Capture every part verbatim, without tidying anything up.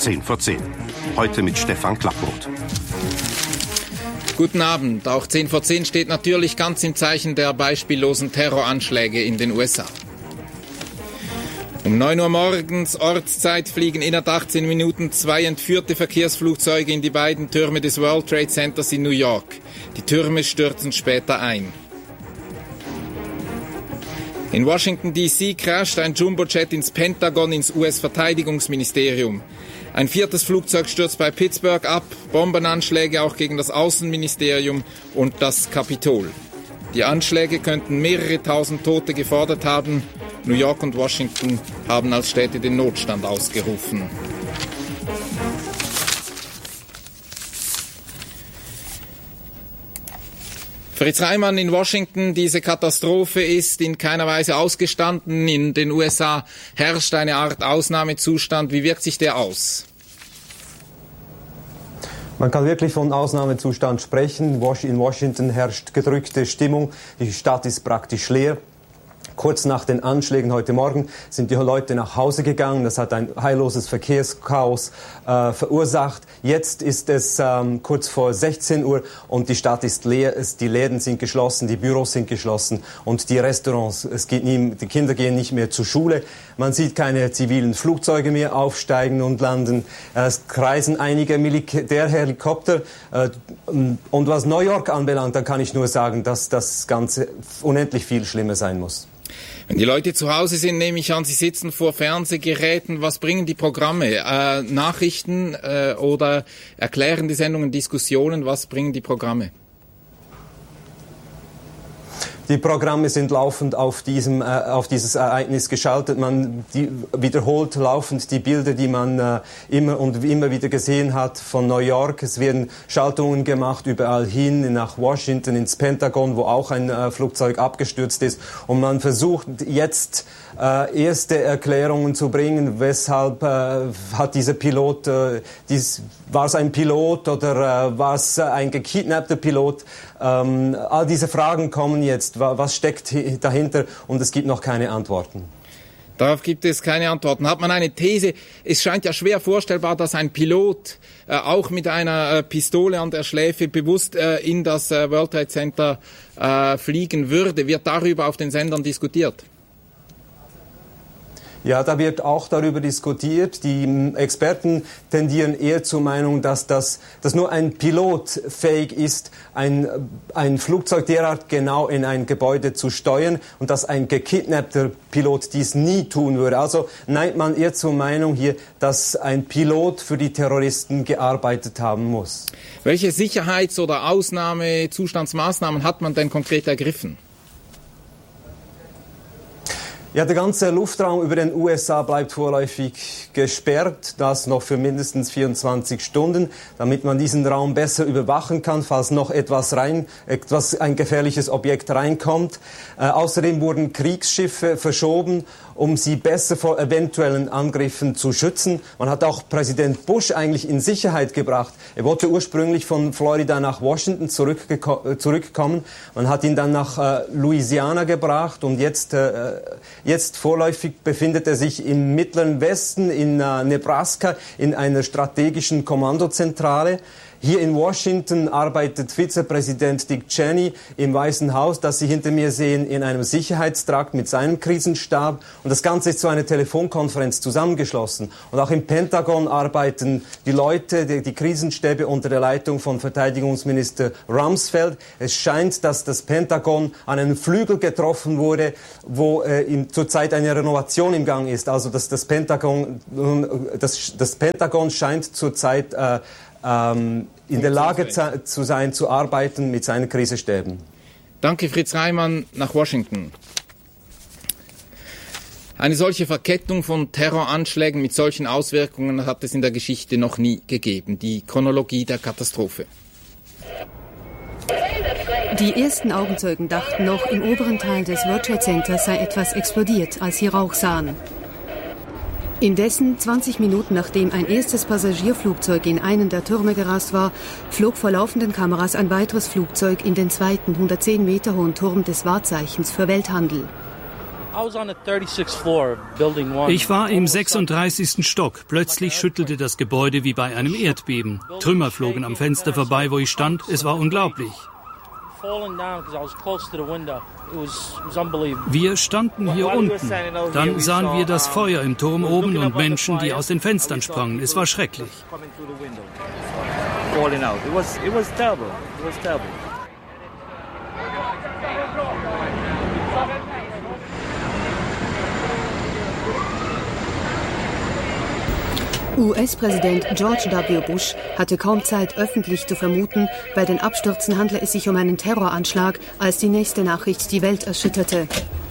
zehn vor zehn. Heute mit Stefan Klapproth. Guten Abend. Auch zehn vor zehn steht natürlich ganz im Zeichen der beispiellosen Terroranschläge in den U S A. Um neun Uhr morgens Ortszeit fliegen innerhalb achtzehn Minuten zwei entführte Verkehrsflugzeuge in die beiden Türme des World Trade Centers in New York. Die Türme stürzen später ein. In Washington D C crasht ein Jumbojet ins Pentagon, ins U S-Verteidigungsministerium. Ein viertes Flugzeug stürzt bei Pittsburgh ab, Bombenanschläge auch gegen das Außenministerium und das Kapitol. Die Anschläge könnten mehrere tausend Tote gefordert haben. New York und Washington haben als Städte den Notstand ausgerufen. Fritz Reimann in Washington, diese Katastrophe ist in keiner Weise ausgestanden. In den U S A herrscht eine Art Ausnahmezustand. Wie wirkt sich der aus? Man kann wirklich von Ausnahmezustand sprechen. In Washington herrscht gedrückte Stimmung. Die Stadt ist praktisch leer. Kurz nach den Anschlägen heute Morgen sind die Leute nach Hause gegangen. Das hat ein heilloses Verkehrschaos äh, verursacht. Jetzt ist es ähm, kurz vor sechzehn Uhr und die Stadt ist leer. Es, die Läden sind geschlossen, die Büros sind geschlossen und die Restaurants. Es geht nie, die Kinder gehen nicht mehr zur Schule. Man sieht keine zivilen Flugzeuge mehr aufsteigen und landen. Es kreisen einige Militärhelikopter. Äh, und was New York anbelangt, da kann ich nur sagen, dass das Ganze unendlich viel schlimmer sein muss. Wenn die Leute zu Hause sind, nehme ich an, sie sitzen vor Fernsehgeräten. Was bringen die Programme? Äh, Nachrichten äh, oder erklärende Sendungen, Diskussionen? Was bringen die Programme? Die Programme sind laufend auf diesem, äh, auf dieses Ereignis geschaltet. Man die, wiederholt laufend die Bilder, die man äh, immer und immer wieder gesehen hat von New York. Es werden Schaltungen gemacht überall hin, nach Washington, ins Pentagon, wo auch ein äh, Flugzeug abgestürzt ist. Und man versucht jetzt äh, erste Erklärungen zu bringen, weshalb äh, hat dieser Pilot, äh, dies, war es ein Pilot oder äh, war es ein gekidnappter Pilot? Ähm, all diese Fragen kommen jetzt. Was steckt dahinter? Und es gibt noch keine Antworten. Darauf gibt es keine Antworten. Hat man eine These? Es scheint ja schwer vorstellbar, dass ein Pilot äh, auch mit einer äh, Pistole an der Schläfe bewusst äh, in das äh, World Trade Center äh, fliegen würde. Wird darüber auf den Sendern diskutiert? Ja, da wird auch darüber diskutiert. Die Experten tendieren eher zur Meinung, dass, das, dass nur ein Pilot fähig ist, ein, ein Flugzeug derart genau in ein Gebäude zu steuern und dass ein gekidnappter Pilot dies nie tun würde. Also neigt man eher zur Meinung hier, dass ein Pilot für die Terroristen gearbeitet haben muss. Welche Sicherheits- oder Ausnahmezustandsmaßnahmen hat man denn konkret ergriffen? Ja, der ganze Luftraum über den U S A bleibt vorläufig gesperrt, das noch für mindestens vierundzwanzig Stunden, damit man diesen Raum besser überwachen kann, falls noch etwas rein, etwas, ein gefährliches Objekt reinkommt. Äh, außerdem wurden Kriegsschiffe verschoben, um sie besser vor eventuellen Angriffen zu schützen. Man hat auch Präsident Bush eigentlich in Sicherheit gebracht. Er wollte ursprünglich von Florida nach Washington zurückkommen. Man hat ihn dann nach äh, Louisiana gebracht und jetzt äh, Jetzt vorläufig befindet er sich im mittleren Westen in äh, Nebraska in einer strategischen Kommandozentrale. Hier in Washington arbeitet Vizepräsident Dick Cheney im Weißen Haus, das Sie hinter mir sehen, in einem Sicherheitstrakt mit seinem Krisenstab. Und das Ganze ist zu einer Telefonkonferenz zusammengeschlossen. Und auch im Pentagon arbeiten die Leute, die, die Krisenstäbe unter der Leitung von Verteidigungsminister Rumsfeld. Es scheint, dass das Pentagon an einem Flügel getroffen wurde, wo äh, in, zurzeit eine Renovation im Gang ist. Also dass das Pentagon, das, das Pentagon scheint zurzeit äh, ähm, in der Lage zu sein, zu arbeiten mit seinen Krisenstäben. Danke, Fritz Reimann, nach Washington. Eine solche Verkettung von Terroranschlägen mit solchen Auswirkungen hat es in der Geschichte noch nie gegeben. Die Chronologie der Katastrophe. Die ersten Augenzeugen dachten noch, im oberen Teil des World Trade Centers sei etwas explodiert, als sie Rauch sahen. Indessen, zwanzig Minuten nachdem ein erstes Passagierflugzeug in einen der Türme gerast war, flog vor laufenden Kameras ein weiteres Flugzeug in den zweiten hundertzehn Meter hohen Turm des Wahrzeichens für Welthandel. Ich war im sechsunddreißigsten Stock. Plötzlich schüttelte das Gebäude wie bei einem Erdbeben. Trümmer flogen am Fenster vorbei, wo ich stand. Es war unglaublich. Wir standen hier unten. Dann sahen wir das Feuer im Turm oben und Menschen, die aus den Fenstern sprangen. Es war schrecklich. U S-Präsident George W. Bush hatte kaum Zeit, öffentlich zu vermuten, bei den Abstürzen handle es sich um einen Terroranschlag, als die nächste Nachricht die Welt erschütterte.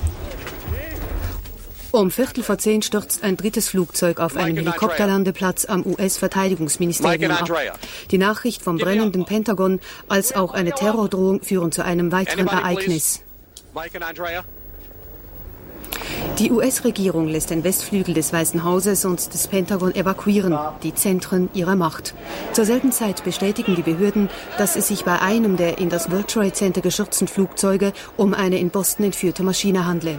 Um Viertel vor zehn stürzt ein drittes Flugzeug auf einen Helikopterlandeplatz am U S-Verteidigungsministerium ab. Die Nachricht vom brennenden Pentagon als auch eine Terrordrohung führen zu einem weiteren Ereignis. Die U S-Regierung lässt den Westflügel des Weißen Hauses und des Pentagon evakuieren, die Zentren ihrer Macht. Zur selben Zeit bestätigen die Behörden, dass es sich bei einem der in das World Trade Center gestürzten Flugzeuge um eine in Boston entführte Maschine handle.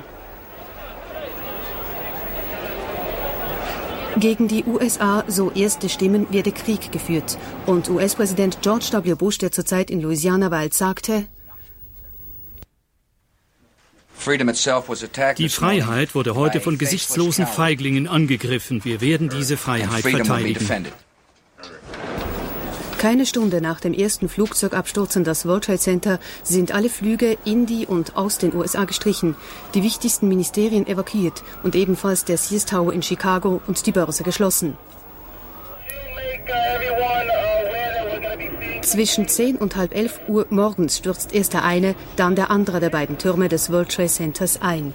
Gegen die U S A, so erste Stimmen, werde Krieg geführt. Und U S-Präsident George W. Bush, der zurzeit in Louisiana weilt, sagte: Die Freiheit wurde heute von gesichtslosen Feiglingen angegriffen. Wir werden diese Freiheit verteidigen. Keine Stunde nach dem ersten Flugzeugabsturz in das World Trade Center sind alle Flüge in die und aus den U S A gestrichen, die wichtigsten Ministerien evakuiert und ebenfalls der Sears Tower in Chicago und die Börse geschlossen. Zwischen zehn und halb elf Uhr morgens stürzt erst der eine, dann der andere der beiden Türme des World Trade Centers ein.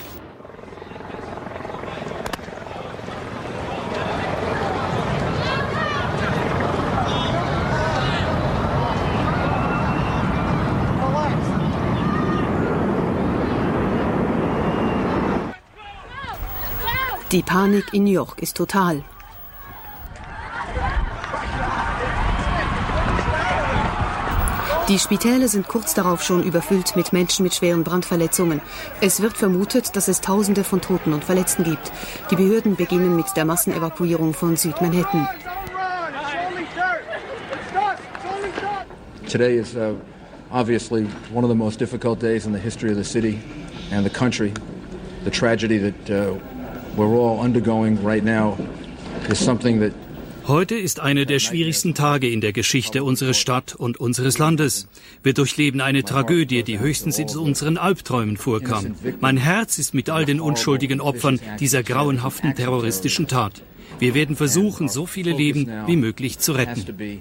Die Panik in New York ist total. Die Spitäler sind kurz darauf schon überfüllt mit Menschen mit schweren Brandverletzungen. Es wird vermutet, dass es Tausende von Toten und Verletzten gibt. Die Behörden beginnen mit der Massenevakuierung von Südmanhattan. Today is uh, obviously one of the most difficult days in the history of the city and the country. The tragedy that uh, we're all undergoing right now is something that Heute ist einer der schwierigsten Tage in der Geschichte unserer Stadt und unseres Landes. Wir durchleben eine Tragödie, die höchstens in unseren Albträumen vorkam. Mein Herz ist mit all den unschuldigen Opfern dieser grauenhaften terroristischen Tat. Wir werden versuchen, so viele Leben wie möglich zu retten.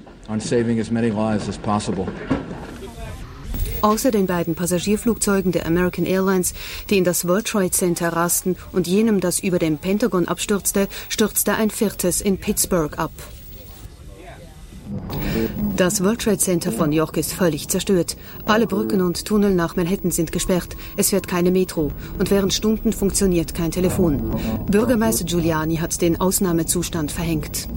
Außer den beiden Passagierflugzeugen der American Airlines, die in das World Trade Center rasten, und jenem, das über dem Pentagon abstürzte, stürzte ein viertes in Pittsburgh ab. Das World Trade Center von New York ist völlig zerstört. Alle Brücken und Tunnel nach Manhattan sind gesperrt. Es fährt keine Metro. Und während Stunden funktioniert kein Telefon. Bürgermeister Giuliani hat den Ausnahmezustand verhängt.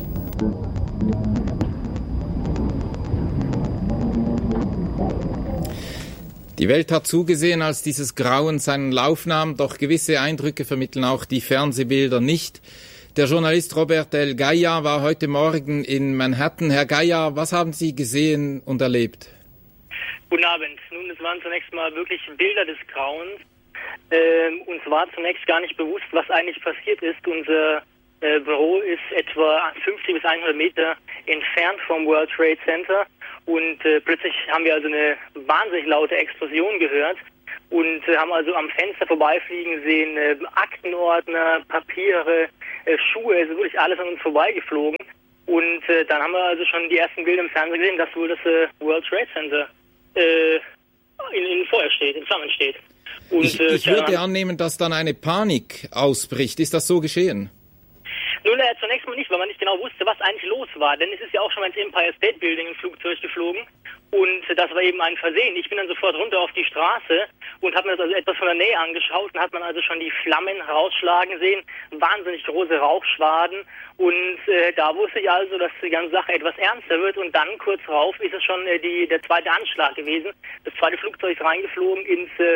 Die Welt hat zugesehen, als dieses Grauen seinen Lauf nahm, doch gewisse Eindrücke vermitteln auch die Fernsehbilder nicht. Der Journalist Robert Del Gaya war heute Morgen in Manhattan. Herr Gaya, was haben Sie gesehen und erlebt? Guten Abend. Nun, es waren zunächst mal wirklich Bilder des Grauens. Ähm, uns war zunächst gar nicht bewusst, was eigentlich passiert ist. Unser äh, Büro ist etwa fünfzig bis hundert Meter entfernt vom World Trade Center. Und äh, plötzlich haben wir also eine wahnsinnig laute Explosion gehört und äh, haben also am Fenster vorbeifliegen sehen, äh, Aktenordner, Papiere, äh, Schuhe, es ist wirklich alles an uns vorbeigeflogen. Und äh, dann haben wir also schon die ersten Bilder im Fernsehen gesehen, dass wohl das äh, World Trade Center äh, in, in Feuer steht, in Flammen steht. Und, ich äh, ich würde annehmen, dass dann eine Panik ausbricht. Ist das so geschehen? Nun, äh, zunächst mal nicht, weil man nicht genau wusste, was eigentlich los war. Denn es ist ja auch schon mal ins Empire State Building ein Flugzeug geflogen. Und äh, das war eben ein Versehen. Ich bin dann sofort runter auf die Straße und habe mir das also etwas von der Nähe angeschaut. Und hat man also schon die Flammen rausschlagen sehen. Wahnsinnig große Rauchschwaden. Und äh, da wusste ich also, dass die ganze Sache etwas ernster wird. Und dann kurz darauf ist es schon äh, die, der zweite Anschlag gewesen. Das zweite Flugzeug ist reingeflogen ins äh,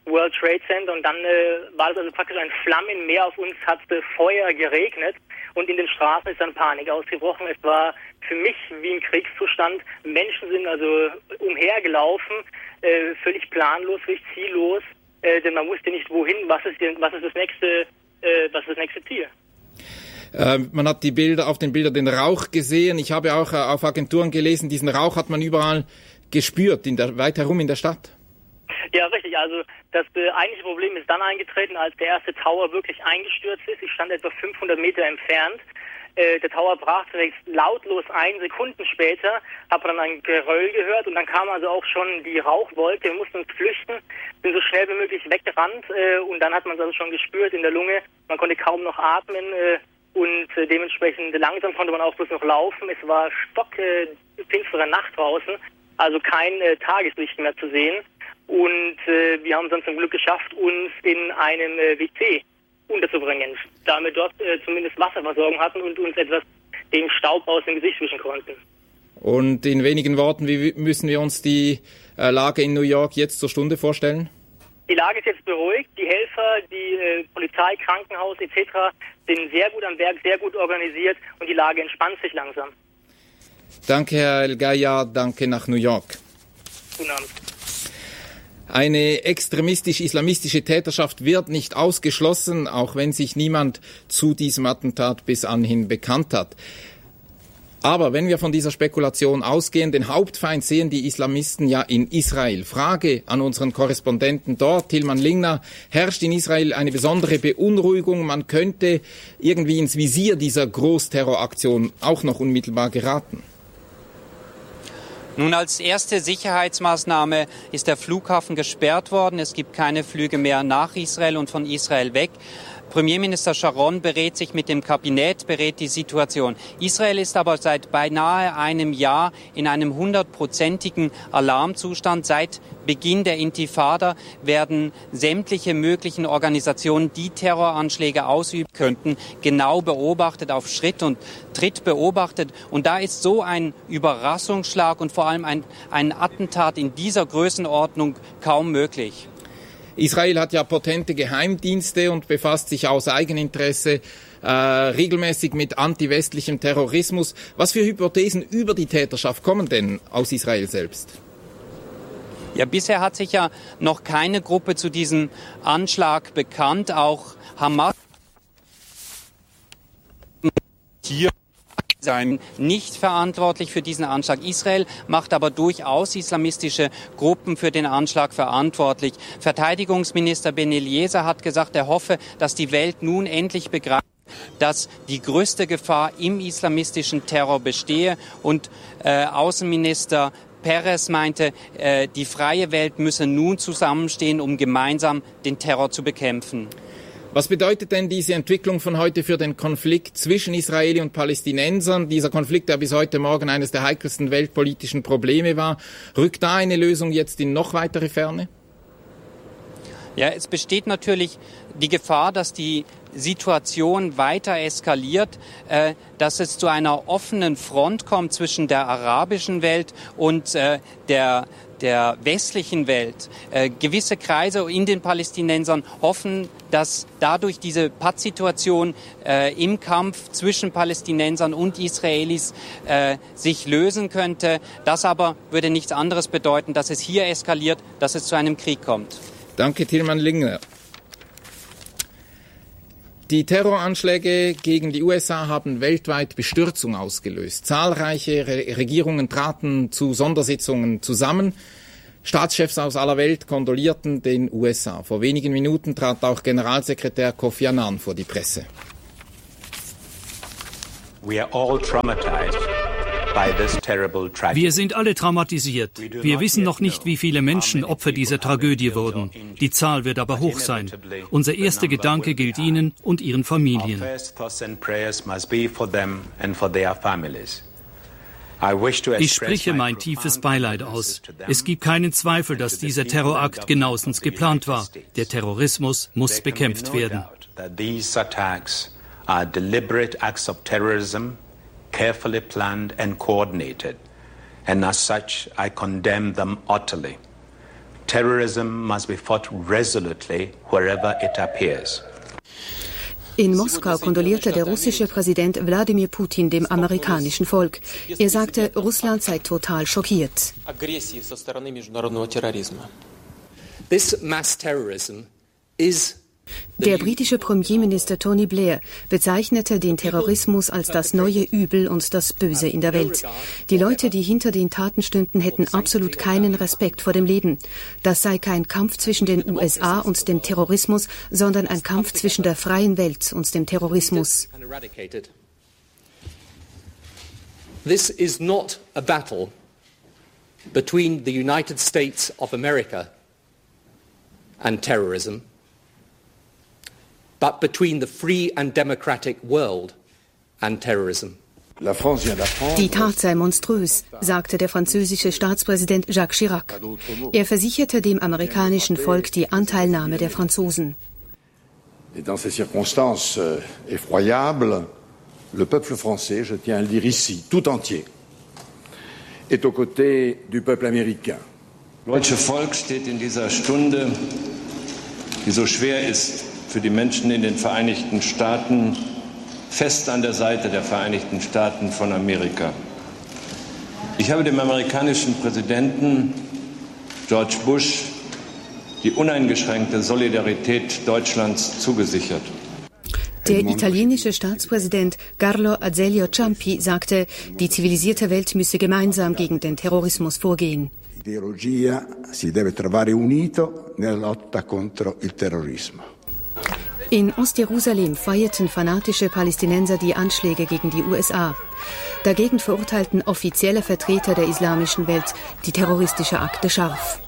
World Trade Center und dann äh, war das also praktisch ein Flammenmeer. Auf uns hat äh, Feuer geregnet und in den Straßen ist dann Panik ausgebrochen. Es war für mich wie ein Kriegszustand. Menschen sind also umhergelaufen, äh, völlig planlos, völlig ziellos, äh, denn man wusste nicht wohin, was ist, denn, was ist das nächste, äh, was ist das nächste Ziel. Äh, man hat die Bilder, auf den Bildern den Rauch gesehen. Ich habe auch äh, auf Agenturen gelesen, diesen Rauch hat man überall gespürt, in der, weit herum in der Stadt. Ja, richtig. Also das äh, eigentliche Problem ist dann eingetreten, als der erste Tower wirklich eingestürzt ist. Ich stand etwa fünfhundert Meter entfernt. Äh, der Tower brach direkt lautlos ein. Sekunden später habe dann ein Geröll gehört und dann kam also auch schon die Rauchwolke. Wir mussten uns flüchten, sind so schnell wie möglich weggerannt äh, und dann hat man es also schon gespürt in der Lunge. Man konnte kaum noch atmen äh, und äh, dementsprechend langsam konnte man auch bloß noch laufen. Es war stockfinstere äh, Nacht draußen, also kein äh, Tageslicht mehr zu sehen. Und äh, wir haben es dann zum Glück geschafft, uns in einem äh, W C unterzubringen, da wir dort äh, zumindest Wasserversorgung hatten und uns etwas den Staub aus dem Gesicht wischen konnten. Und in wenigen Worten, wie müssen wir uns die äh, Lage in New York jetzt zur Stunde vorstellen? Die Lage ist jetzt beruhigt. Die Helfer, die äh, Polizei, Krankenhaus et cetera sind sehr gut am Werk, sehr gut organisiert und die Lage entspannt sich langsam. Danke, Herr El-Gaya, danke nach New York. Guten Abend. Eine extremistisch-islamistische Täterschaft wird nicht ausgeschlossen, auch wenn sich niemand zu diesem Attentat bis anhin bekannt hat. Aber wenn wir von dieser Spekulation ausgehen, den Hauptfeind sehen die Islamisten ja in Israel. Frage an unseren Korrespondenten dort, Tilman Lingner, herrscht in Israel eine besondere Beunruhigung? Man könnte irgendwie ins Visier dieser Großterroraktion auch noch unmittelbar geraten. Nun, als erste Sicherheitsmaßnahme ist der Flughafen gesperrt worden. Es gibt keine Flüge mehr nach Israel und von Israel weg. Premierminister Sharon berät sich mit dem Kabinett, berät die Situation. Israel ist aber seit beinahe einem Jahr in einem hundertprozentigen Alarmzustand. Seit Beginn der Intifada werden sämtliche möglichen Organisationen, die Terroranschläge ausüben könnten, genau beobachtet, auf Schritt und Tritt beobachtet. Und da ist so ein Überraschungsschlag und vor allem ein, ein Attentat in dieser Größenordnung kaum möglich. Israel hat ja potente Geheimdienste und befasst sich aus Eigeninteresse äh, regelmäßig mit antiwestlichem Terrorismus. Was für Hypothesen über die Täterschaft kommen denn aus Israel selbst? Ja, bisher hat sich ja noch keine Gruppe zu diesem Anschlag bekannt. Auch Hamas hier sein nicht verantwortlich für diesen Anschlag. Israel macht aber durchaus islamistische Gruppen für den Anschlag verantwortlich. Verteidigungsminister Ben Eliezer hat gesagt, er hoffe, dass die Welt nun endlich begreift, dass die größte Gefahr im islamistischen Terror bestehe. Und äh, Außenminister Peres meinte, äh, die freie Welt müsse nun zusammenstehen, um gemeinsam den Terror zu bekämpfen. Was bedeutet denn diese Entwicklung von heute für den Konflikt zwischen Israeli und Palästinensern? Dieser Konflikt, der bis heute Morgen eines der heikelsten weltpolitischen Probleme war, rückt da eine Lösung jetzt in noch weitere Ferne? Ja, es besteht natürlich die Gefahr, dass die Situation weiter eskaliert, äh, dass es zu einer offenen Front kommt zwischen der arabischen Welt und äh, der der westlichen Welt. Äh, gewisse Kreise in den Palästinensern hoffen, dass dadurch diese Pattsituation äh, im Kampf zwischen Palästinensern und Israelis äh, sich lösen könnte. Das aber würde nichts anderes bedeuten, dass es hier eskaliert, dass es zu einem Krieg kommt. Danke, Tilman Lingner. Die Terroranschläge gegen die U S A haben weltweit Bestürzung ausgelöst. Zahlreiche Re- Regierungen traten zu Sondersitzungen zusammen. Staatschefs aus aller Welt kondolierten den U S A. Vor wenigen Minuten trat auch Generalsekretär Kofi Annan vor die Presse. We are all traumatized. Wir sind alle traumatisiert. Wir wissen noch nicht, wie viele Menschen Opfer dieser Tragödie wurden. Die Zahl wird aber hoch sein. Unser erster Gedanke gilt Ihnen und Ihren Familien. Ich spreche mein tiefes Beileid aus. Es gibt keinen Zweifel, dass dieser Terrorakt genauestens geplant war. Der Terrorismus muss bekämpft werden. Carefully planned and coordinated, and as such I condemn them utterly. Terrorism must be fought resolutely wherever it appears. In Moskau kondolierte der russische Präsident Wladimir Putin dem amerikanischen Volk. Er sagte, Russland sei total schockiert. This mass terrorism is Der britische Premierminister Tony Blair bezeichnete den Terrorismus als das neue Übel und das Böse in der Welt. Die Leute, die hinter den Taten stünden, hätten absolut keinen Respekt vor dem Leben. Das sei kein Kampf zwischen den U S A und dem Terrorismus, sondern ein Kampf zwischen der freien Welt und dem Terrorismus. This is not a battle between the United States of America and terrorism, but between the free and democratic world and terrorism. Die Tat sei monströs, sagte der französische Staatspräsident Jacques Chirac. Er versicherte dem amerikanischen Volk die Anteilnahme der Franzosen. Et dans ces circonstances effroyables, le peuple français, je tiens à le dire ici, tout entier, est aux côtés du peuple américain. Das deutsche Volk steht in dieser Stunde, die so schwer ist, für die Menschen in den Vereinigten Staaten fest an der Seite der Vereinigten Staaten von Amerika. Ich habe dem amerikanischen Präsidenten George Bush die uneingeschränkte Solidarität Deutschlands zugesichert. Der italienische Staatspräsident Carlo Azeglio Ciampi sagte, die zivilisierte Welt müsse gemeinsam gegen den Terrorismus vorgehen. L'ideologia si deve trovare unito nella lotta contro il terrorismo. In Ostjerusalem feierten fanatische Palästinenser die Anschläge gegen die U S A. Dagegen verurteilten offizielle Vertreter der islamischen Welt die terroristische Akte scharf.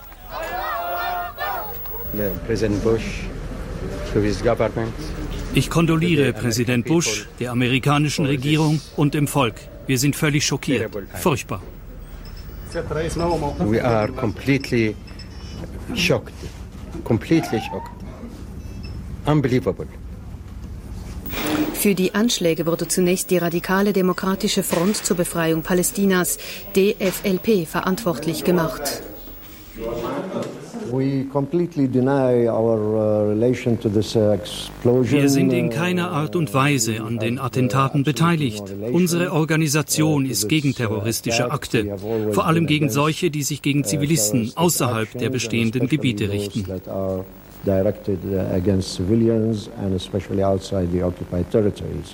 Präsident Bush, to his government. Ich kondoliere Präsident Bush, der amerikanischen Regierung und dem Volk. Wir sind völlig schockiert. Furchtbar. We are completely shocked. Completely shocked. Unbelievable. Für die Anschläge wurde zunächst die radikale Demokratische Front zur Befreiung Palästinas, D F L P, verantwortlich gemacht. Wir sind in keiner Art und Weise an den Attentaten beteiligt. Unsere Organisation ist gegen terroristische Akte, vor allem gegen solche, die sich gegen Zivilisten außerhalb der bestehenden Gebiete richten. Directed against civilians and especially outside the occupied territories.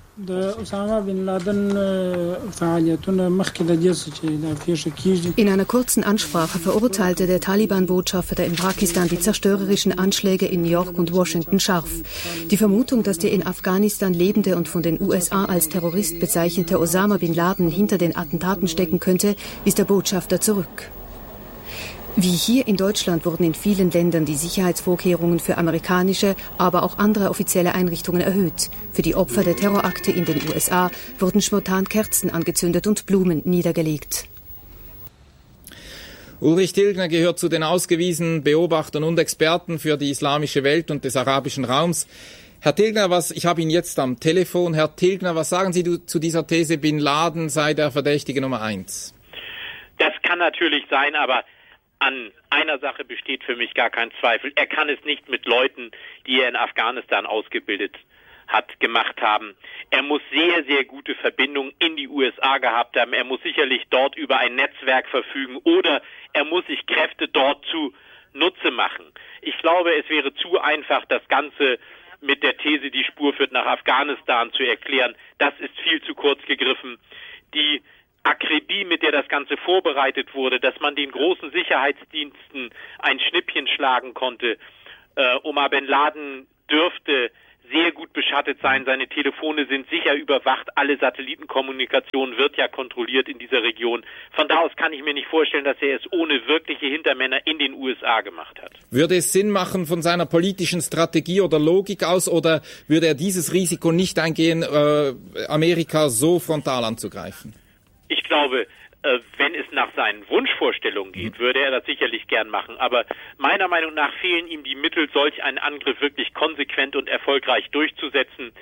In einer kurzen Ansprache verurteilte der Taliban-Botschafter in Pakistan die zerstörerischen Anschläge in New York und Washington scharf. Die Vermutung, dass der in Afghanistan lebende und von den U S A als Terrorist bezeichnete Osama bin Laden hinter den Attentaten stecken könnte, wies der Botschafter zurück. Wie hier in Deutschland wurden in vielen Ländern die Sicherheitsvorkehrungen für amerikanische, aber auch andere offizielle Einrichtungen erhöht. Für die Opfer der Terrorakte in den U S A wurden spontan Kerzen angezündet und Blumen niedergelegt. Ulrich Tilgner gehört zu den ausgewiesenen Beobachtern und Experten für die islamische Welt und des arabischen Raums. Herr Tilgner, was, ich habe ihn jetzt am Telefon. Herr Tilgner, was sagen Sie zu dieser These, Bin Laden sei der Verdächtige Nummer eins? Das kann natürlich sein, aber an einer Sache besteht für mich gar kein Zweifel. Er kann es nicht mit Leuten, die er in Afghanistan ausgebildet hat, gemacht haben. Er muss sehr, sehr gute Verbindungen in die U S A gehabt haben. Er muss sicherlich dort über ein Netzwerk verfügen oder er muss sich Kräfte dort zu Nutze machen. Ich glaube, es wäre zu einfach, das Ganze mit der These, die Spur führt nach Afghanistan, zu erklären. Das ist viel zu kurz gegriffen. Die Akribie, mit der das Ganze vorbereitet wurde, dass man den großen Sicherheitsdiensten ein Schnippchen schlagen konnte. Äh, Omar bin Laden dürfte sehr gut beschattet sein. Seine Telefone sind sicher überwacht. Alle Satellitenkommunikation wird ja kontrolliert in dieser Region. Von da aus kann ich mir nicht vorstellen, dass er es ohne wirkliche Hintermänner in den U S A gemacht hat. Würde es Sinn machen von seiner politischen Strategie oder Logik aus, oder würde er dieses Risiko nicht eingehen, äh, Amerika so frontal anzugreifen? Ich glaube, wenn es nach seinen Wunschvorstellungen geht, würde er das sicherlich gern machen. Aber meiner Meinung nach fehlen ihm die Mittel, solch einen Angriff wirklich konsequent und erfolgreich durchzusetzen.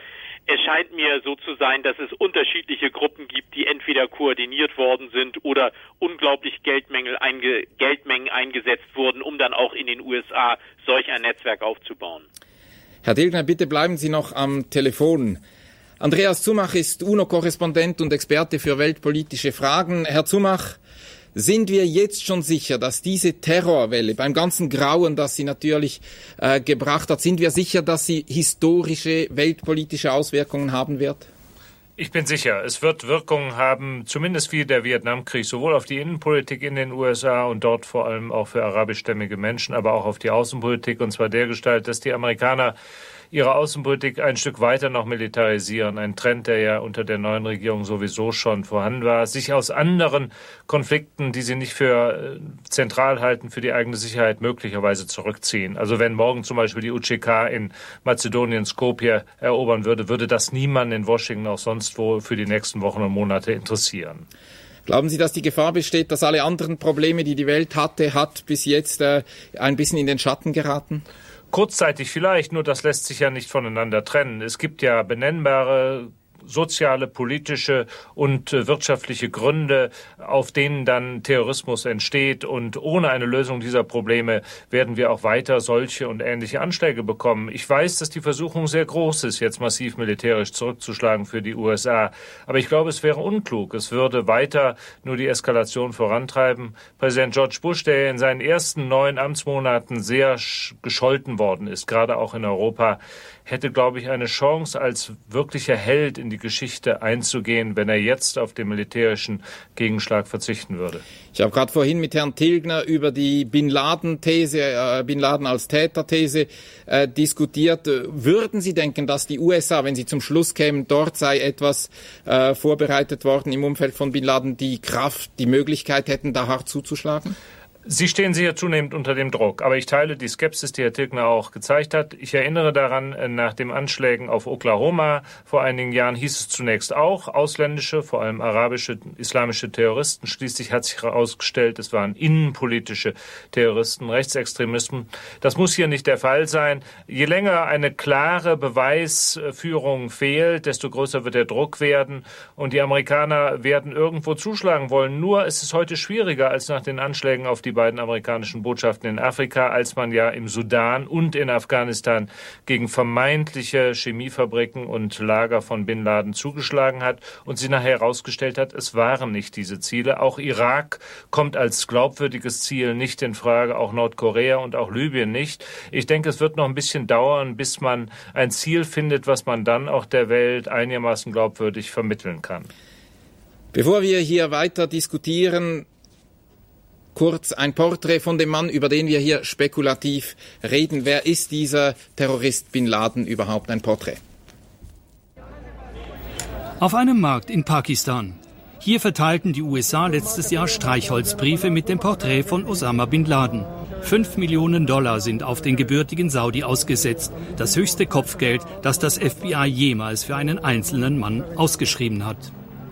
Es scheint mir so zu sein, dass es unterschiedliche Gruppen gibt, die entweder koordiniert worden sind oder unglaublich Geldmengen, einge, Geldmengen eingesetzt wurden, um dann auch in den U S A solch ein Netzwerk aufzubauen. Herr Tilgner, bitte bleiben Sie noch am Telefon. Andreas Zumach ist U N O-Korrespondent und Experte für weltpolitische Fragen. Herr Zumach, sind wir jetzt schon sicher, dass diese Terrorwelle, beim ganzen Grauen, das sie natürlich äh, gebracht hat, sind wir sicher, dass sie historische, weltpolitische Auswirkungen haben wird? Ich bin sicher, es wird Wirkungen haben, zumindest wie der Vietnamkrieg, sowohl auf die Innenpolitik in den U S A und dort vor allem auch für arabischstämmige Menschen, aber auch auf die Außenpolitik, und zwar dergestalt, dass die Amerikaner ihre Außenpolitik ein Stück weiter noch militarisieren. Ein Trend, der ja unter der neuen Regierung sowieso schon vorhanden war, sich aus anderen Konflikten, die sie nicht für zentral halten, für die eigene Sicherheit möglicherweise zurückziehen. Also wenn morgen zum Beispiel die U C K in Mazedonien Skopje erobern würde, würde das niemanden in Washington auch sonst wo für die nächsten Wochen und Monate interessieren. Glauben Sie, dass die Gefahr besteht, dass alle anderen Probleme, die die Welt hatte, hat bis jetzt äh, ein bisschen in den Schatten geraten? Kurzzeitig vielleicht, nur das lässt sich ja nicht voneinander trennen. Es gibt ja benennbare soziale, politische und äh, wirtschaftliche Gründe, auf denen dann Terrorismus entsteht. Und ohne eine Lösung dieser Probleme werden wir auch weiter solche und ähnliche Anschläge bekommen. Ich weiß, dass die Versuchung sehr groß ist, jetzt massiv militärisch zurückzuschlagen für die U S A. Aber ich glaube, es wäre unklug. Es würde weiter nur die Eskalation vorantreiben. Präsident George Bush, der in seinen ersten neun Amtsmonaten sehr gescholten worden ist, gerade auch in Europa, hätte, glaube ich, eine Chance, als wirklicher Held in die Geschichte einzugehen, wenn er jetzt auf den militärischen Gegenschlag verzichten würde. Ich habe gerade vorhin mit Herrn Tilgner über die Bin Laden-These, äh, Bin Laden als Täter-These äh, diskutiert. Würden Sie denken, dass die U S A, wenn sie zum Schluss kämen, dort sei etwas äh, vorbereitet worden im Umfeld von Bin Laden, die Kraft, die Möglichkeit hätten, da hart zuzuschlagen? Sie stehen sehr zunehmend unter dem Druck, aber ich teile die Skepsis, die Herr Tilgner auch gezeigt hat. Ich erinnere daran, nach den Anschlägen auf Oklahoma vor einigen Jahren hieß es zunächst auch, ausländische, vor allem arabische, islamische Terroristen. Schließlich hat sich herausgestellt, es waren innenpolitische Terroristen, Rechtsextremisten. Das muss hier nicht der Fall sein. Je länger eine klare Beweisführung fehlt, desto größer wird der Druck werden. Und die Amerikaner werden irgendwo zuschlagen wollen. Nur ist es heute schwieriger als nach den Anschlägen auf die beiden amerikanischen Botschaften in Afrika, als man ja im Sudan und in Afghanistan gegen vermeintliche Chemiefabriken und Lager von Bin Laden zugeschlagen hat und sie nachher herausgestellt hat, es waren nicht diese Ziele. Auch Irak kommt als glaubwürdiges Ziel nicht in Frage, auch Nordkorea und auch Libyen nicht. Ich denke, es wird noch ein bisschen dauern, bis man ein Ziel findet, was man dann auch der Welt einigermaßen glaubwürdig vermitteln kann. Bevor wir hier weiter diskutieren, kurz ein Porträt von dem Mann, über den wir hier spekulativ reden. Wer ist dieser Terrorist Bin Laden überhaupt? Ein Porträt. Auf einem Markt in Pakistan. Hier verteilten die U S A letztes Jahr Streichholzbriefe mit dem Porträt von Osama Bin Laden. Fünf Millionen Dollar sind auf den gebürtigen Saudi ausgesetzt. Das höchste Kopfgeld, das das F B I jemals für einen einzelnen Mann ausgeschrieben hat.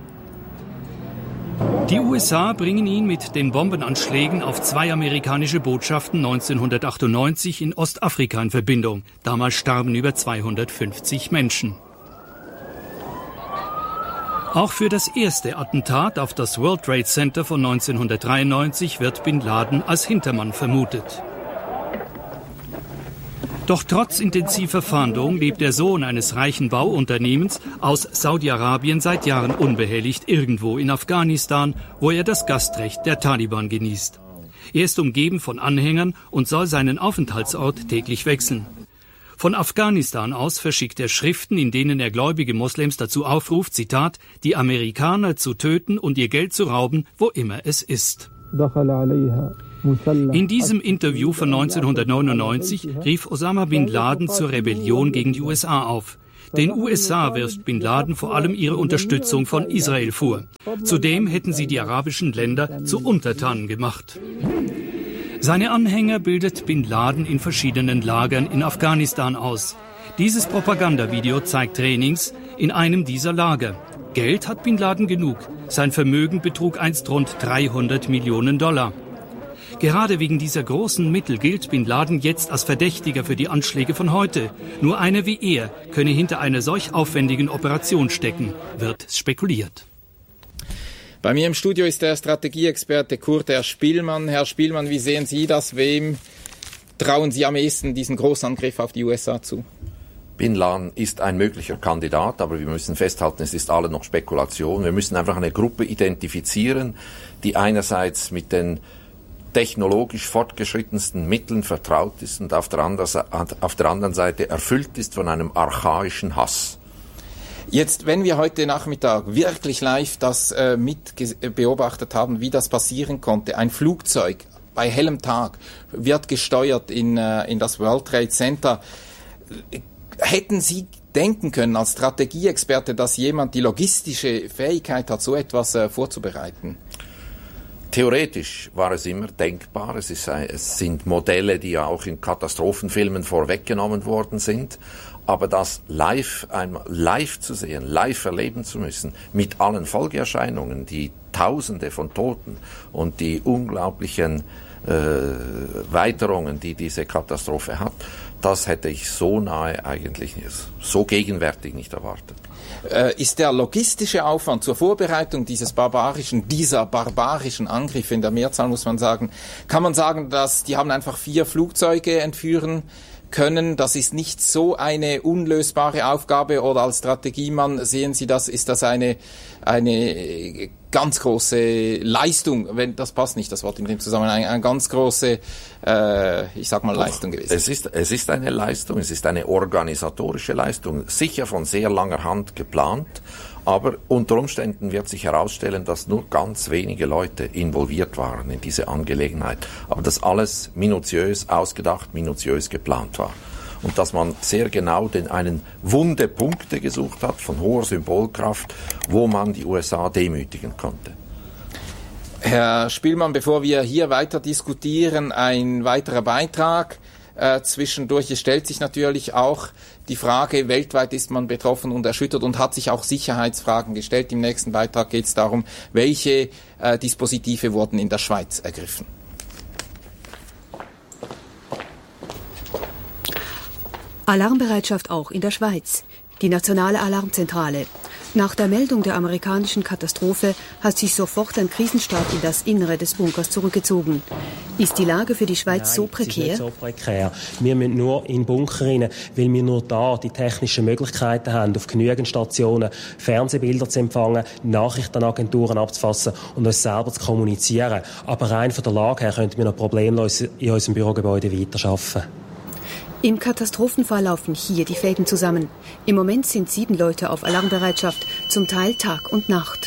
Die U S A bringen ihn mit den Bombenanschlägen auf zwei amerikanische Botschaften neunzehnhundertachtundneunzig in Ostafrika in Verbindung. Damals starben über zweihundertfünfzig Menschen. Auch für das erste Attentat auf das World Trade Center von neunzehnhundertdreiundneunzig wird Bin Laden als Hintermann vermutet. Doch trotz intensiver Fahndung lebt der Sohn eines reichen Bauunternehmens aus Saudi-Arabien seit Jahren unbehelligt irgendwo in Afghanistan, wo er das Gastrecht der Taliban genießt. Er ist umgeben von Anhängern und soll seinen Aufenthaltsort täglich wechseln. Von Afghanistan aus verschickt er Schriften, in denen er gläubige Moslems dazu aufruft, Zitat, die Amerikaner zu töten und ihr Geld zu rauben, wo immer es ist. In diesem Interview von neunzehnhundertneunundneunzig rief Osama Bin Laden zur Rebellion gegen die U S A auf. Den U S A wirft Bin Laden vor allem ihre Unterstützung von Israel vor. Zudem hätten sie die arabischen Länder zu Untertanen gemacht. Seine Anhänger bildet Bin Laden in verschiedenen Lagern in Afghanistan aus. Dieses Propagandavideo zeigt Trainings in einem dieser Lager. Geld hat Bin Laden genug. Sein Vermögen betrug einst rund dreihundert Millionen Dollar. Gerade wegen dieser großen Mittel gilt Bin Laden jetzt als Verdächtiger für die Anschläge von heute. Nur einer wie er könne hinter einer solch aufwendigen Operation stecken, wird spekuliert. Bei mir im Studio ist der Strategieexperte Kurt R. Spielmann. Herr Spielmann, wie sehen Sie das? Wem trauen Sie am ehesten diesen Großangriff auf die U S A zu? Bin Laden ist ein möglicher Kandidat, aber wir müssen festhalten, es ist alle noch Spekulation. Wir müssen einfach eine Gruppe identifizieren, die einerseits mit den technologisch fortgeschrittensten Mitteln vertraut ist und auf der anderen Seite erfüllt ist von einem archaischen Hass. Jetzt, wenn wir heute Nachmittag wirklich live das äh, mit beobachtet haben, wie das passieren konnte, ein Flugzeug bei hellem Tag wird gesteuert in, äh, in das World Trade Center. Hätten Sie denken können als Strategieexperte, dass jemand die logistische Fähigkeit hat, so etwas äh, vorzubereiten? Theoretisch war es immer denkbar. Es, ist, es sind Modelle, die ja auch in Katastrophenfilmen vorweggenommen worden sind. Aber das live, einmal live zu sehen, live erleben zu müssen, mit allen Folgeerscheinungen, die Tausende von Toten und die unglaublichen äh, Weiterungen, die diese Katastrophe hat, das hätte ich so nahe eigentlich nicht, so gegenwärtig nicht erwartet. Äh, ist der logistische Aufwand zur Vorbereitung dieses barbarischen, dieser barbarischen Angriffe in der Mehrzahl, muss man sagen, kann man sagen, dass die haben einfach vier Flugzeuge entführen können. Das ist nicht so eine unlösbare Aufgabe, oder als Strategiemann sehen Sie das, ist das eine, eine ganz große Leistung, wenn das passt nicht, das Wort in dem Zusammenhang, eine, eine ganz große, äh, ich sag mal, Doch, Leistung gewesen. Es ist, es ist eine Leistung, es ist eine organisatorische Leistung, sicher von sehr langer Hand geplant, aber unter Umständen wird sich herausstellen, dass nur ganz wenige Leute involviert waren in diese Angelegenheit, aber dass alles minutiös ausgedacht, minutiös geplant war. Und dass man sehr genau den einen wunde Punkte gesucht hat, von hoher Symbolkraft, wo man die U S A demütigen konnte. Herr Spielmann, bevor wir hier weiter diskutieren, ein weiterer Beitrag. Äh, zwischendurch, es stellt sich natürlich auch die Frage, weltweit ist man betroffen und erschüttert und hat sich auch Sicherheitsfragen gestellt. Im nächsten Beitrag geht es darum, welche äh, Dispositive wurden in der Schweiz ergriffen. Alarmbereitschaft auch in der Schweiz. Die nationale Alarmzentrale. Nach der Meldung der amerikanischen Katastrophe hat sich sofort ein Krisenstab in das Innere des Bunkers zurückgezogen. Ist die Lage für die Schweiz Nein, so prekär? Nicht so prekär. Wir müssen nur in den Bunker rein, weil wir nur da die technischen Möglichkeiten haben, auf genügend Stationen Fernsehbilder zu empfangen, Nachrichtenagenturen abzufassen und uns selber zu kommunizieren. Aber rein von der Lage her könnten wir noch problemlos in unserem Bürogebäude weiterarbeiten. Im Katastrophenfall laufen hier die Fäden zusammen. Im Moment sind sieben Leute auf Alarmbereitschaft, zum Teil Tag und Nacht.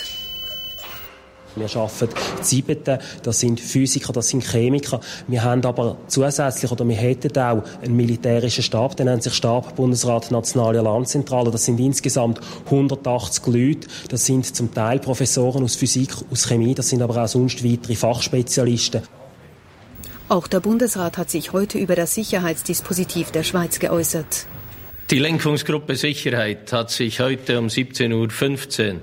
Wir arbeiten siebten, das sind Physiker, das sind Chemiker. Wir haben aber zusätzlich, oder wir hätten auch einen militärischen Stab, der nennt sich Stab Bundesrat Nationale Alarmzentrale. Das sind insgesamt hundertachtzig Leute. Das sind zum Teil Professoren aus Physik, aus Chemie, das sind aber auch sonst weitere Fachspezialisten. Auch der Bundesrat hat sich heute über das Sicherheitsdispositiv der Schweiz geäußert. Die Lenkungsgruppe Sicherheit hat sich heute um siebzehn Uhr fünfzehn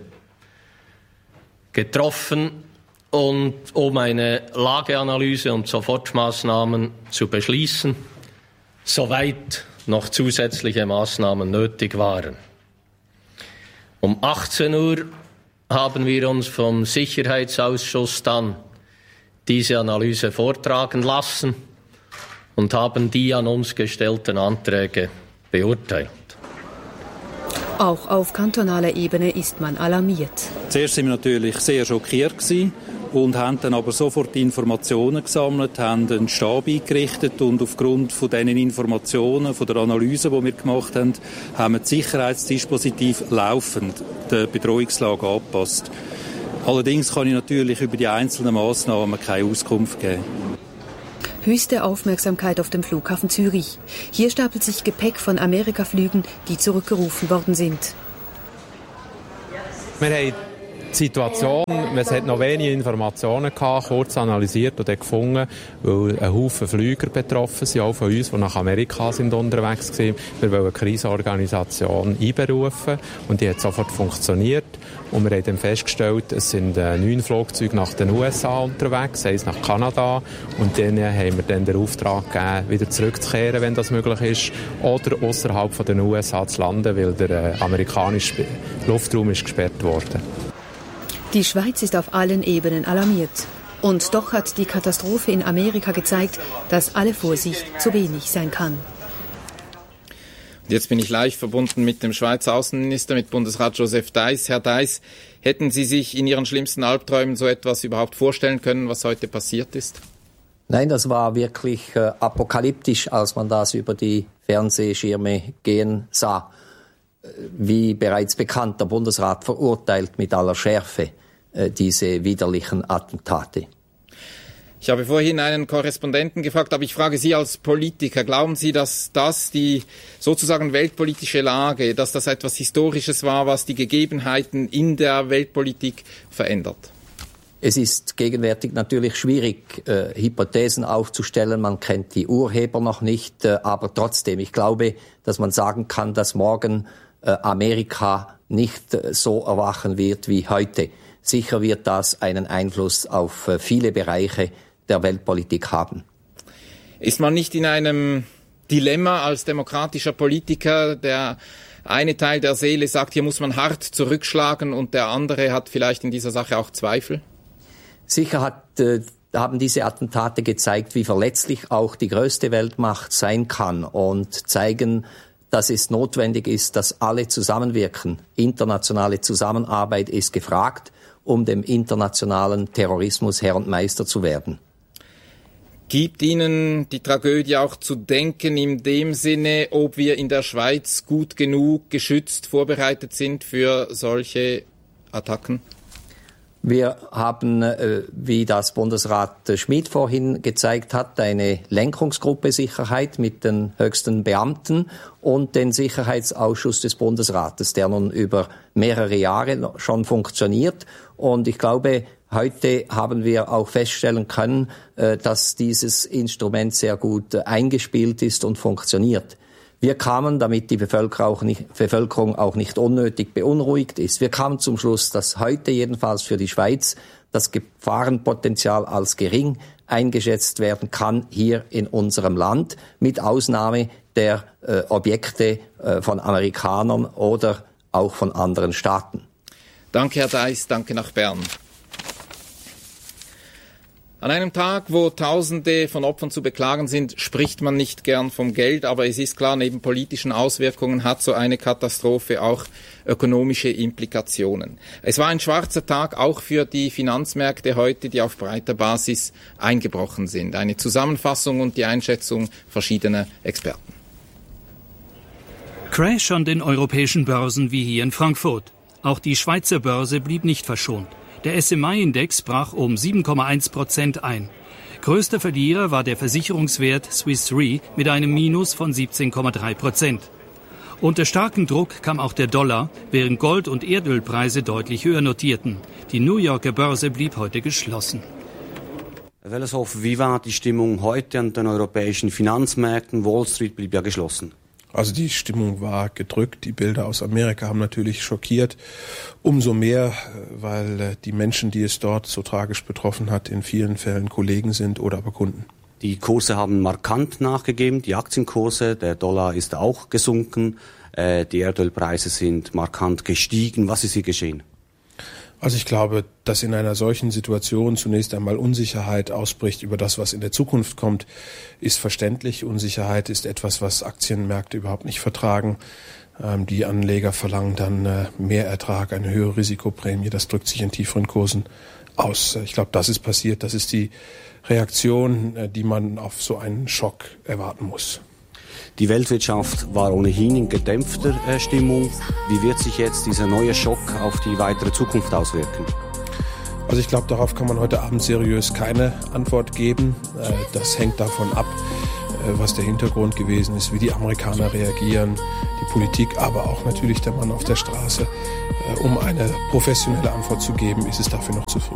getroffen, und, um eine Lageanalyse und Sofortmaßnahmen zu beschließen, soweit noch zusätzliche Maßnahmen nötig waren. Um achtzehn Uhr haben wir uns vom Sicherheitsausschuss dann diese Analyse vortragen lassen und haben die an uns gestellten Anträge beurteilt. Auch auf kantonaler Ebene ist man alarmiert. Zuerst waren wir natürlich sehr schockiert gewesen und haben dann aber sofort Informationen gesammelt, haben einen Stab eingerichtet und aufgrund von diesen Informationen, von der Analyse, die wir gemacht haben, haben wir das Sicherheitsdispositiv laufend der Bedrohungslage angepasst. Allerdings kann ich natürlich über die einzelnen Massnahmen keine Auskunft geben. Höchste Aufmerksamkeit auf dem Flughafen Zürich. Hier stapelt sich Gepäck von Amerikaflügen, die zurückgerufen worden sind. Wir haben Die Situation, es hat noch wenige Informationen gehabt, kurz analysiert und dann gefunden, weil ein Haufen Flüger betroffen sind, auch von uns, die nach Amerika sind unterwegs waren. Wir wollen eine Krisenorganisation einberufen und die hat sofort funktioniert. Und wir haben dann festgestellt, es sind äh, neun Flugzeuge nach den U S A unterwegs, eins nach Kanada. Und denen haben wir dann den Auftrag gegeben, wieder zurückzukehren, wenn das möglich ist, oder außerhalb von den U S A zu landen, weil der äh, amerikanische Luftraum ist gesperrt worden. Die Schweiz ist auf allen Ebenen alarmiert. Und doch hat die Katastrophe in Amerika gezeigt, dass alle Vorsicht zu wenig sein kann. Jetzt bin ich live verbunden mit dem Schweizer Außenminister, mit Bundesrat Joseph Deiss. Herr Deiss, hätten Sie sich in Ihren schlimmsten Albträumen so etwas überhaupt vorstellen können, was heute passiert ist? Nein, das war wirklich äh, apokalyptisch, als man das über die Fernsehschirme gehen sah. Wie bereits bekannt, der Bundesrat verurteilt mit aller Schärfe äh, diese widerlichen Attentate. Ich habe vorhin einen Korrespondenten gefragt, aber ich frage Sie als Politiker, glauben Sie, dass das die sozusagen weltpolitische Lage, dass das etwas Historisches war, was die Gegebenheiten in der Weltpolitik verändert? Es ist gegenwärtig natürlich schwierig, äh, Hypothesen aufzustellen. Man kennt die Urheber noch nicht, äh, aber trotzdem, ich glaube, dass man sagen kann, dass morgen äh, Amerika nicht äh, so erwachen wird wie heute. Sicher wird das einen Einfluss auf äh, viele Bereiche der Weltpolitik haben. Ist man nicht in einem Dilemma als demokratischer Politiker? Der eine Teil der Seele sagt, hier muss man hart zurückschlagen, und der andere hat vielleicht in dieser Sache auch Zweifel? Sicher hat, äh, haben diese Attentate gezeigt, wie verletzlich auch die größte Weltmacht sein kann, und zeigen, dass es notwendig ist, dass alle zusammenwirken. Internationale Zusammenarbeit ist gefragt, um dem internationalen Terrorismus Herr und Meister zu werden. Gibt Ihnen die Tragödie auch zu denken in dem Sinne, ob wir in der Schweiz gut genug geschützt vorbereitet sind für solche Attacken? Wir haben, äh, wie das Bundesrat Schmid vorhin gezeigt hat, eine Lenkungsgruppe Sicherheit mit den höchsten Beamten und den Sicherheitsausschuss des Bundesrates, der nun über mehrere Jahre schon funktioniert. Und ich glaube, heute haben wir auch feststellen können, äh, dass dieses Instrument sehr gut äh, eingespielt ist und funktioniert. Wir kamen, damit die Bevölkerung auch, nicht, Bevölkerung auch nicht unnötig beunruhigt ist, wir kamen zum Schluss, dass heute jedenfalls für die Schweiz das Gefahrenpotenzial als gering eingeschätzt werden kann hier in unserem Land, mit Ausnahme der äh, Objekte äh, von Amerikanern oder auch von anderen Staaten. Danke, Herr Deiss, danke nach Bern. An einem Tag, wo Tausende von Opfern zu beklagen sind, spricht man nicht gern vom Geld, aber es ist klar, neben politischen Auswirkungen hat so eine Katastrophe auch ökonomische Implikationen. Es war ein schwarzer Tag auch für die Finanzmärkte heute, die auf breiter Basis eingebrochen sind. Eine Zusammenfassung und die Einschätzung verschiedener Experten. Crash an den europäischen Börsen wie hier in Frankfurt. Auch die Schweizer Börse blieb nicht verschont. Der S M I-Index brach um sieben Komma eins Prozent ein. Größter Verlierer war der Versicherungswert Swiss Re mit einem Minus von siebzehn Komma drei Prozent. Unter starkem Druck kam auch der Dollar, während Gold- und Erdölpreise deutlich höher notierten. Die New Yorker Börse blieb heute geschlossen. Herr Welleshoff, wie war die Stimmung heute an den europäischen Finanzmärkten? Wall Street blieb ja geschlossen. Also die Stimmung war gedrückt. Die Bilder aus Amerika haben natürlich schockiert. Umso mehr, weil die Menschen, die es dort so tragisch betroffen hat, in vielen Fällen Kollegen sind oder aber Kunden. Die Kurse haben markant nachgegeben, die Aktienkurse, der Dollar ist auch gesunken, äh, die Erdölpreise sind markant gestiegen. Was ist hier geschehen? Also ich glaube, dass in einer solchen Situation zunächst einmal Unsicherheit ausbricht über das, was in der Zukunft kommt, ist verständlich. Unsicherheit ist etwas, was Aktienmärkte überhaupt nicht vertragen. Ähm, die Anleger verlangen dann äh, mehr Ertrag, eine höhere Risikoprämie. Das drückt sich in tieferen Kursen aus. Ich glaube, das ist passiert. Das ist die Reaktion, äh, die man auf so einen Schock erwarten muss. Die Weltwirtschaft war ohnehin in gedämpfter äh, Stimmung. Wie wird sich jetzt dieser neue Schock auf die weitere Zukunft auswirken? Also ich glaube, darauf kann man heute Abend seriös keine Antwort geben. Äh, das hängt davon ab, äh, was der Hintergrund gewesen ist, wie die Amerikaner reagieren. Die die Politik, aber auch natürlich der Mann auf der Straße. Um eine professionelle Antwort zu geben, ist es dafür noch zu früh.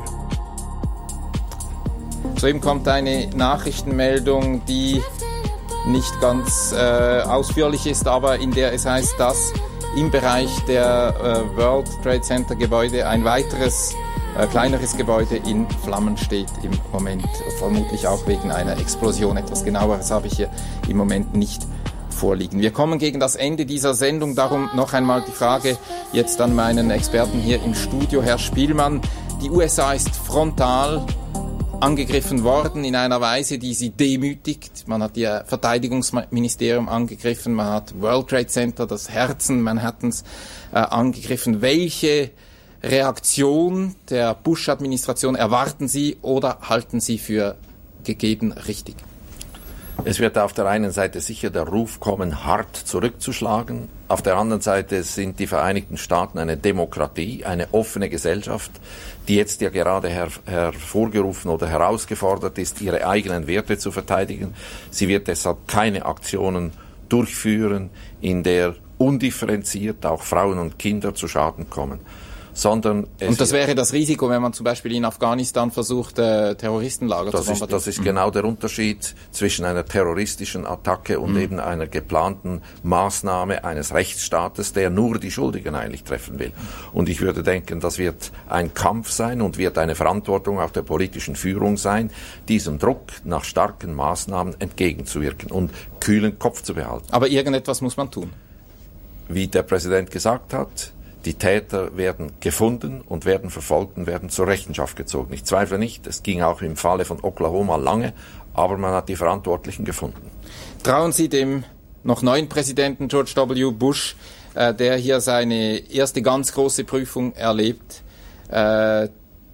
Soeben kommt eine Nachrichtenmeldung, die nicht ganz äh, ausführlich ist, aber in der es heißt, dass im Bereich der äh, World Trade Center Gebäude ein weiteres äh, kleineres Gebäude in Flammen steht im Moment, vermutlich auch wegen einer Explosion. Etwas Genaueres habe ich hier im Moment nicht vorliegen. Wir kommen gegen das Ende dieser Sendung, darum noch einmal die Frage jetzt an meinen Experten hier im Studio, Herr Spielmann. Die U S A ist frontal angegriffen worden in einer Weise, die sie demütigt. Man hat ihr Verteidigungsministerium angegriffen, man hat World Trade Center, das Herzen Manhattans, äh, angegriffen. Welche Reaktion der Bush-Administration erwarten Sie oder halten Sie für gegeben richtig? Es wird auf der einen Seite sicher der Ruf kommen, hart zurückzuschlagen. Auf der anderen Seite sind die Vereinigten Staaten eine Demokratie, eine offene Gesellschaft, die jetzt ja gerade her, hervorgerufen oder herausgefordert ist, ihre eigenen Werte zu verteidigen. Sie wird deshalb keine Aktionen durchführen, in der undifferenziert auch Frauen und Kinder zu Schaden kommen. Sondern es und das wäre das Risiko, wenn man zum Beispiel in Afghanistan versucht, äh, Terroristenlager das zu bombardieren. Ist, das ist mhm. genau der Unterschied zwischen einer terroristischen Attacke und mhm. eben einer geplanten Maßnahme eines Rechtsstaates, der nur die Schuldigen eigentlich treffen will. Und ich würde denken, das wird ein Kampf sein und wird eine Verantwortung auch der politischen Führung sein, diesem Druck nach starken Maßnahmen entgegenzuwirken und kühlen Kopf zu behalten. Aber irgendetwas muss man tun. Wie der Präsident gesagt hat, die Täter werden gefunden und werden verfolgt und werden zur Rechenschaft gezogen. Ich zweifle nicht, es ging auch im Falle von Oklahoma lange, aber man hat die Verantwortlichen gefunden. Trauen Sie dem noch neuen Präsidenten George W. Bush, äh, der hier seine erste ganz große Prüfung erlebt, äh,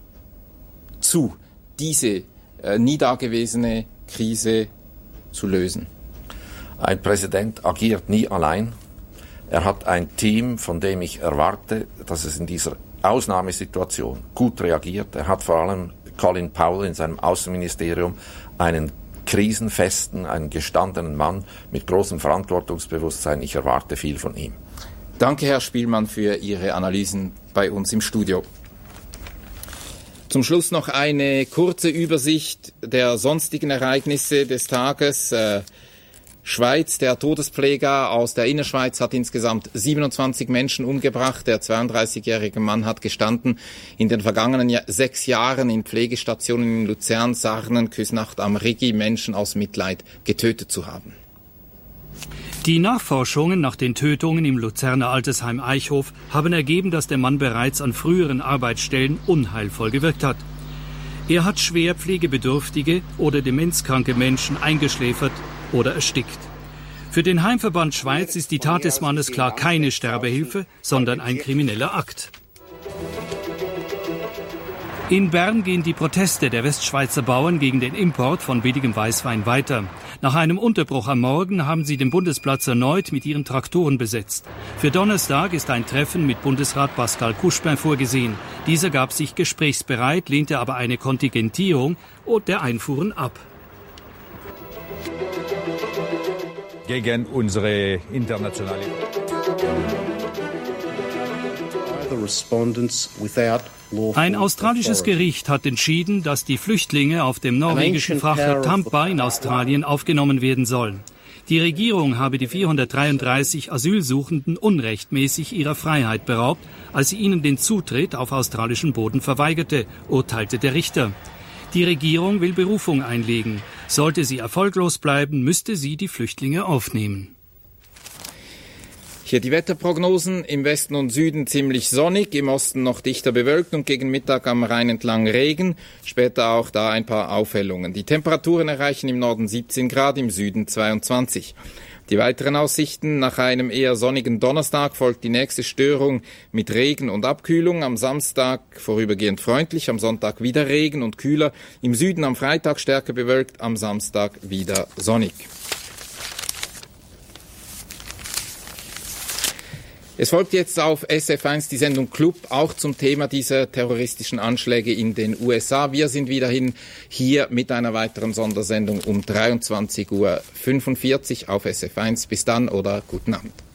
zu, diese äh, nie dagewesene Krise zu lösen? Ein Präsident agiert nie allein. Er hat ein Team, von dem ich erwarte, dass es in dieser Ausnahmesituation gut reagiert. Er hat vor allem Colin Powell in seinem Außenministerium einen krisenfesten, einen gestandenen Mann mit großem Verantwortungsbewusstsein. Ich erwarte viel von ihm. Danke, Herr Spielmann, für Ihre Analysen bei uns im Studio. Zum Schluss noch eine kurze Übersicht der sonstigen Ereignisse des Tages. Äh, Schweiz, der Todespfleger aus der Innerschweiz hat insgesamt siebenundzwanzig Menschen umgebracht. Der zweiunddreißigjährige Mann hat gestanden, in den vergangenen ja- sechs Jahren in Pflegestationen in Luzern, Sarnen, Küsnacht am Rigi Menschen aus Mitleid getötet zu haben. Die Nachforschungen nach den Tötungen im Luzerner Altersheim Eichhof haben ergeben, dass der Mann bereits an früheren Arbeitsstellen unheilvoll gewirkt hat. Er hat schwer pflegebedürftige oder demenzkranke Menschen eingeschläfert oder erstickt. Für den Heimverband Schweiz ist die Tat des Mannes klar keine Sterbehilfe, sondern ein krimineller Akt. In Bern gehen die Proteste der Westschweizer Bauern gegen den Import von billigem Weißwein weiter. Nach einem Unterbruch am Morgen haben sie den Bundesplatz erneut mit ihren Traktoren besetzt. Für Donnerstag ist ein Treffen mit Bundesrat Pascal Couchepin vorgesehen. Dieser gab sich gesprächsbereit, lehnte aber eine Kontingentierung der Einfuhren ab. Gegen unsere internationale Ein australisches Gericht hat entschieden, dass die Flüchtlinge auf dem norwegischen Frachter Tampa in Australien aufgenommen werden sollen. Die Regierung habe die vierhundertdreiunddreißig Asylsuchenden unrechtmäßig ihrer Freiheit beraubt, als sie ihnen den Zutritt auf australischen Boden verweigerte, urteilte der Richter. Die Regierung will Berufung einlegen. Sollte sie erfolglos bleiben, müsste sie die Flüchtlinge aufnehmen. Hier die Wetterprognosen. Im Westen und Süden ziemlich sonnig, im Osten noch dichter bewölkt und gegen Mittag am Rhein entlang Regen. Später auch da ein paar Aufhellungen. Die Temperaturen erreichen im Norden siebzehn Grad, im Süden zweiundzwanzig. Die weiteren Aussichten: nach einem eher sonnigen Donnerstag folgt die nächste Störung mit Regen und Abkühlung. Am Samstag vorübergehend freundlich, am Sonntag wieder Regen und kühler. Im Süden am Freitag stärker bewölkt, am Samstag wieder sonnig. Es folgt jetzt auf S F eins die Sendung Club, auch zum Thema dieser terroristischen Anschläge in den U S A. Wir sind wiederhin hier mit einer weiteren Sondersendung um dreiundzwanzig Uhr fünfundvierzig auf S F eins. Bis dann oder guten Abend.